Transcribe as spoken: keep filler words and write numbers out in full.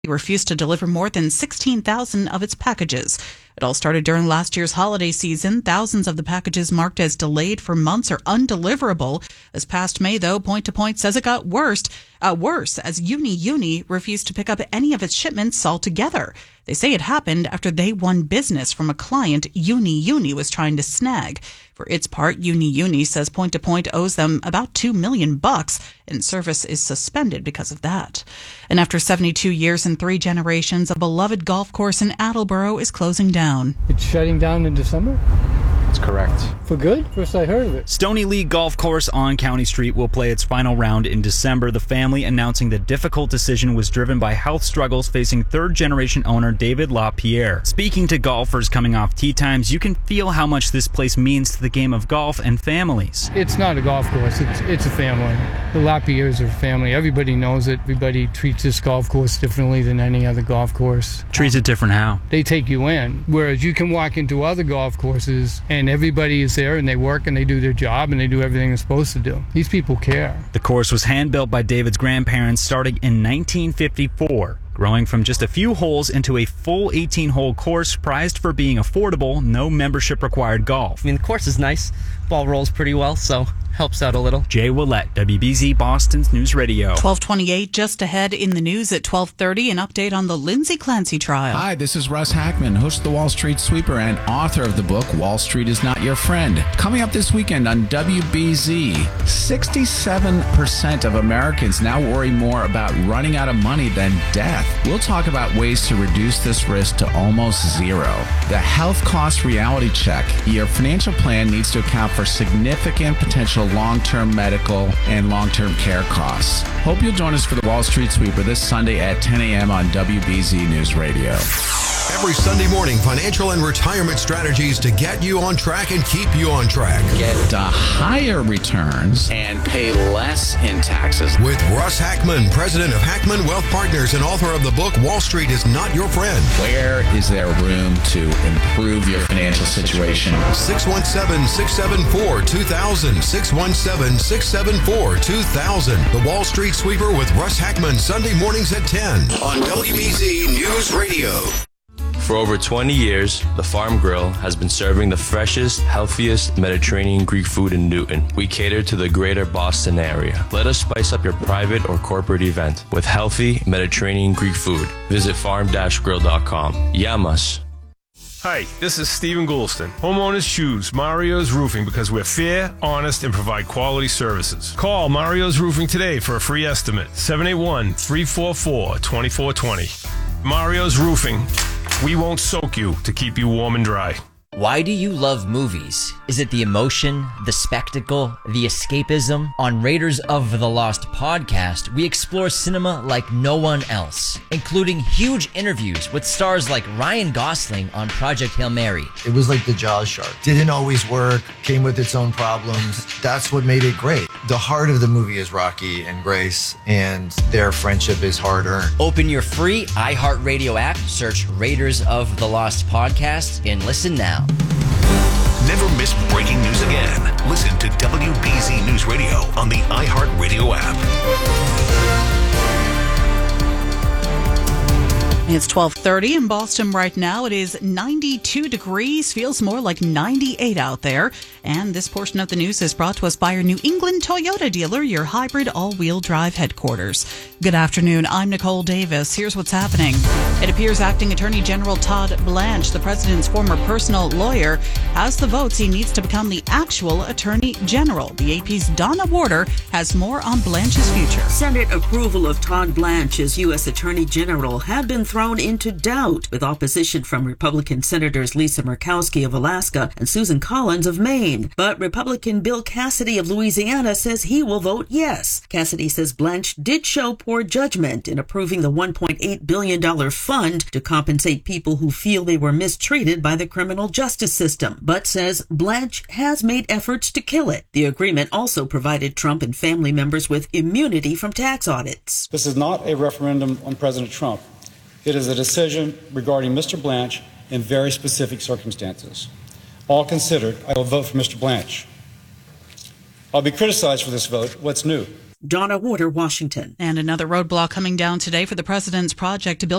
refused to deliver more than sixteen thousand of its packages. It all started during last year's holiday season. Thousands of the packages marked as delayed for months or undeliverable. This past May, though, Point to Point says it got worse, uh, worse as Uni Uni refused to pick up any of its shipments altogether. They say it happened after they won business from a client Uni Uni was trying to snag. For its part, Uni Uni says Point to Point owes them about two million bucks, and service is suspended because of that. And after seventy-two years and three generations, a beloved golf course in Attleboro is closing down. It's shutting down in December? That's correct. For good? First I heard of it. Stony League Golf Course on County Street will play its final round in December. The family announcing the difficult decision was driven by health struggles facing third-generation owner David LaPierre. Speaking to golfers coming off tee times, you can feel how much this place means to the game of golf and families. It's not a golf course. It's it's a family. The LaPierres are a family. Everybody knows it. Everybody treats this golf course differently than any other golf course. Treats it different how? They take you in, whereas you can walk into other golf courses and everybody is there and they work and they do their job and they do everything they're supposed to do. These people care. The course was hand-built by David's grandparents starting in nineteen fifty-four. Growing from just a few holes into a full eighteen-hole course prized for being affordable, no membership required golf. I mean, the course is nice. Ball rolls pretty well, so helps out a little. Jay Willett, W B Z Boston's News Radio. twelve twenty-eight, just ahead in the news at twelve thirty, an update on the Lindsay Clancy trial. Hi, this is Russ Hackman, host of the Wall Street Sweeper and author of the book, Wall Street is Not Your Friend. Coming up this weekend on W B Z, sixty-seven percent of Americans now worry more about running out of money than death. We'll talk about ways to reduce this risk to almost zero. The Health Cost Reality Check. Your financial plan needs to account for significant potential long-term medical and long-term care costs. Hope you'll join us for the Wall Street Sweeper this Sunday at ten a.m. on W B Z News Radio. Every Sunday morning, financial and retirement strategies to get you on track and keep you on track. Get uh, higher returns and pay less in taxes. With Russ Hackman, president of Hackman Wealth Partners and author of the book, Wall Street is Not Your Friend. Where is there room to improve your financial situation? six one seven, six seven four, two thousand. six one seven, six seven four, two thousand. The Wall Street Sweeper with Russ Hackman, Sunday mornings at ten on W B Z News Radio. For over twenty years, the Farm Grill has been serving the freshest, healthiest Mediterranean Greek food in Newton. We cater to the greater Boston area. Let us spice up your private or corporate event with healthy Mediterranean Greek food. Visit farm dash grill dot com. Yamas. Hi, this is Stephen Goulston. Homeowners choose Mario's Roofing because we're fair, honest, and provide quality services. Call Mario's Roofing today for a free estimate. seven eight one, three four four, two four two zero. Mario's Roofing. We won't soak you to keep you warm and dry. Why do you love movies? Is it the emotion, the spectacle, the escapism? On Raiders of the Lost podcast, we explore cinema like no one else, including huge interviews with stars like Ryan Gosling on Project Hail Mary. It was like the Jaws shark. Didn't always work, came with its own problems. That's what made it great. The heart of the movie is Rocky and Grace, and their friendship is hard-earned. Open your free iHeartRadio app, search Raiders of the Lost podcast, and listen now. Never miss breaking news again. Listen to W B Z News Radio on the iHeartRadio app. It's twelve thirty in Boston right now. It is ninety-two degrees, feels more like ninety-eight out there. And this portion of the news is brought to us by your New England Toyota dealer, your hybrid all-wheel drive headquarters. Good afternoon, I'm Nicole Davis. Here's what's happening. It appears Acting Attorney General Todd Blanche, the president's former personal lawyer, has the votes he needs to become the actual Attorney General. The A P's Donna Warder has more on Blanche's future. Senate approval of Todd Blanche as U S Attorney General had been thrown into doubt, with opposition from Republican Senators Lisa Murkowski of Alaska and Susan Collins of Maine. But Republican Bill Cassidy of Louisiana says he will vote yes. Cassidy says Blanche did show poor judgment in approving the one point eight billion dollars fund to compensate people who feel they were mistreated by the criminal justice system, but says Blanche has made efforts to kill it. The agreement also provided Trump and family members with immunity from tax audits. This is not a referendum on President Trump. It is a decision regarding Mister Blanche in very specific circumstances. All considered, I will vote for Mister Blanche. I'll be criticized for this vote. What's new? Donna Warder, Washington. And another roadblock coming down today for the president's project to build